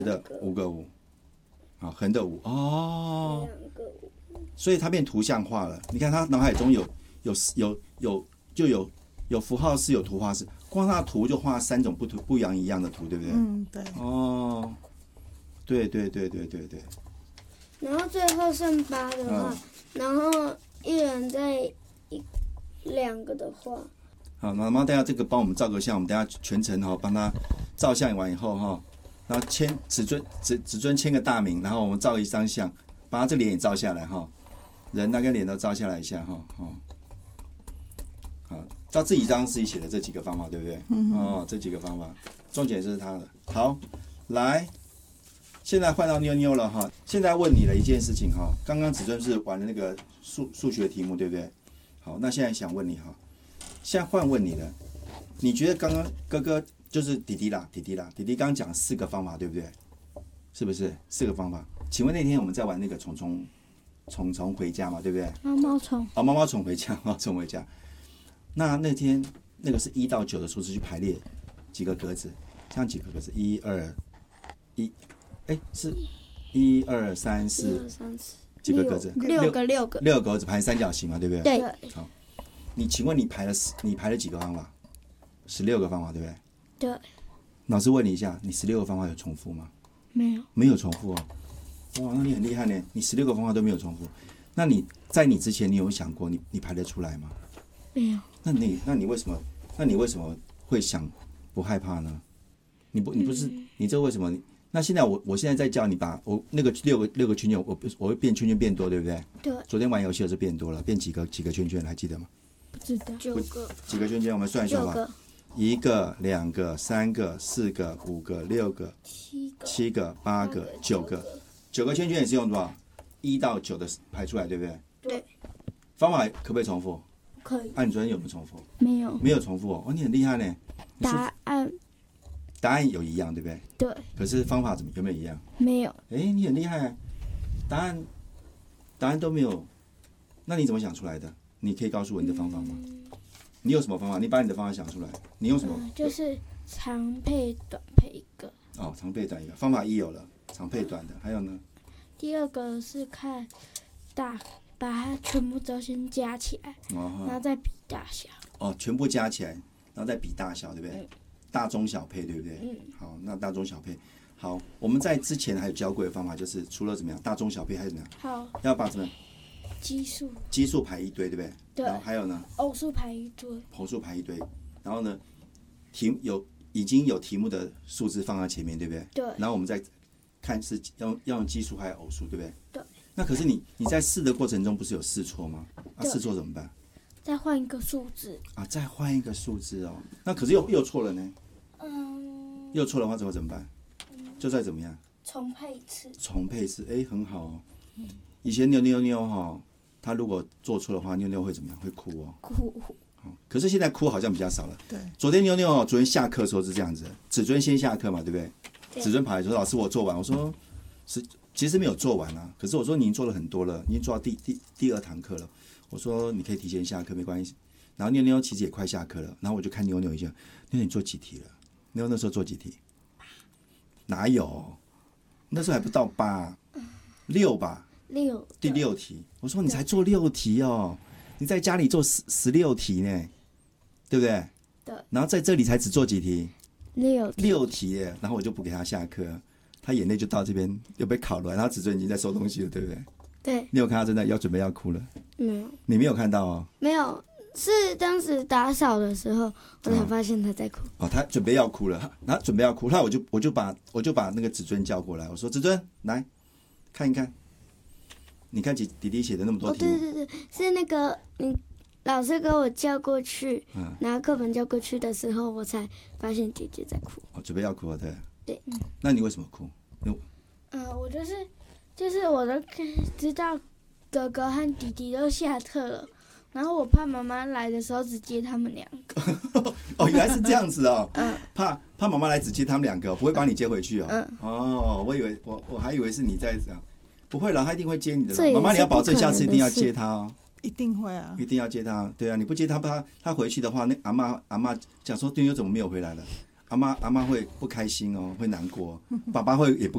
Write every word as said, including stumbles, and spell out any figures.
的五个五，好，横的五哦，所以它变图像化了。你看他脑海中有有有有就有有符号式，有图画式，光它的图就画三种不图不一样一样的图，对不对？ 嗯，对。 哦，对对对对对对。 然后最后剩八的话，嗯、然后一人再一两个的话。 好，妈妈等下这个帮我们照个相，我们等下全程哈帮他照相完以后哈，然后签子尊子子尊签个大名，然后我们照一张相，把他这脸也照下来哈，人那个脸都照下来一下哈，哦，好，照自己张自己写的这几个方法对不对？嗯。哦，这几个方法，重点是他的。好，来，现在换到妞妞了哈，现在问你了一件事情哈，刚刚子尊是玩的那个数数学题目对不对？好，那现在想问你哈。现在换问你了，你觉得刚刚哥哥就是弟弟啦，弟弟啦，弟弟刚刚讲四个方法，对不对？是不是四个方法？请问那天我们在玩那个虫虫虫虫回家嘛，对不对？ 猫猫虫。 哦，猫猫虫回家，猫虫回家。那那天那个是一到九的数字去排列几个格子，这样几个格子，一二一，哎，是一二三四，几个格子？ 六个六个。 六个格子排三角形嘛，对不对？ 对。 好。你请问你排了你排了几个方法？十六个方法，对不对？ 对。 老师问你一下，你十六个方法有重复吗？ 没有。 没有重复哦。哇，那你很厉害呢！你十六个方法都没有重复。那你在你之前，你有想过你你排得出来吗？ 没有。 那你那你为什么那你为什么会想不害怕呢？你不你不是、嗯、你这为什么？那现在我我现在在教你把我那个六个六个圈圈，我我会变圈圈变多，对不对？ 对。 昨天玩游戏的时候变多了，变几个几个圈圈，还记得吗？ 不知道。九个。 几个圈圈？我们算一算吧。一个、两个、三个、四个、五个、六个、 七个、 七个、八个、九个，九个圈圈也是用多少？一到九的排出来，对不对？ 对。 方法可不可以重复？ 可以。 按、啊、你昨天有没有重复？ 没有。 没有重复哦，哦，你很厉害呢。 答案。 答案有一样，对不对？ 对。 可是方法怎么有没有一样？ 没有。 哎，你很厉害，答案答案都没有，那你怎么想出来的？你可以告诉我你的方法吗？嗯、你有什么方法？你把你的方法想出来，你用什么？ 嗯、就是长配短配一个。 哦，长配短一个，方法一有了，长配短的，还有呢？ 第二个是看大，把它全部都先加起来， 哦、 然后再比大小。 哦，全部加起来，然后再比大小，对不对？嗯、大中小配，对不对？ 嗯。 好，那大中小配，好，我们在之前还有教过的方法，就是除了怎么样，大中小配还有怎么样？ 好。 要把什么？ 奇数。 奇数排一堆，对不对？ 对。 然后还有呢？ 偶数排一堆。 偶数排一堆，然后呢，题有已经有题目的数字放在前面，对不对？ 对。 然后我们再看是要要用奇数还是偶数，对不对？ 对。 那可是你你在试的过程中不是有试错吗？啊，试错怎么办？ 再换一个数字。 啊，再换一个数字哦。那可是又又错了呢？ 嗯。 又错的话，怎么怎么办？就再怎么样？ 重配一次。 重配一次，哎，很好哦。以前妞妞妞哈，他如果做错的话，妞妞会怎么样？会哭哦。 哭。 可是现在哭好像比较少了。 对。 昨天妞妞哦，昨天下课的时候是这样子，子尊先下课嘛，对不对？ 对。 子尊跑来说：“老师，我做完。”我说：“是，其实没有做完啊。可是我说你已经做了很多了，已经做到第第第二堂课了。我说你可以提前下课，没关系。然后妞妞其实也快下课了，然后我就看妞妞一下，妞妞你做几题了？妞妞那时候做几题？哪有？那时候还不到八，六吧。 六。 第六题。我说你才做六题哦。”你在家里做十十六题呢，对不对？ 对。 然后在这里才只做几题？ 六题。 六题耶，然后我就不给他下课，他眼泪就到这边又被考了，然后子尊已经在收东西了，对不对？ 对。 你有看他真的要准备要哭了？ 没有。 你没有看到哦？ 没有，是当时打扫的时候，我才发现他在哭。 哦，他准备要哭了，他准备要哭，那我就我就把我就把那个子尊叫过来，我说子尊来看一看。你看弟弟弟写的那么多题目， 哦，对对对，是那个你老师给我叫过去，嗯、拿课本叫过去的时候，我才发现姐姐在哭。 哦，准备要哭了，对。 对。 嗯、那你为什么哭？ 嗯、呃，我就是就是我都知道哥哥和弟弟都下课了，然后我怕妈妈来的时候只接他们两个。 哦，原来是这样子哦。 嗯。 怕怕妈妈来只接他们两个，不会把你接回去哦。 嗯。 哦，我以为我我还以为是你在讲。不会了，他一定会接你的。妈妈，你要保证下次一定要接他哦。 一定会啊， 一定要接他。对啊，你不接他，他他回去的话，那阿嬷阿嬷讲说妞妞怎么没有回来了？阿嬷阿嬷会不开心哦，会难过。爸爸会也不。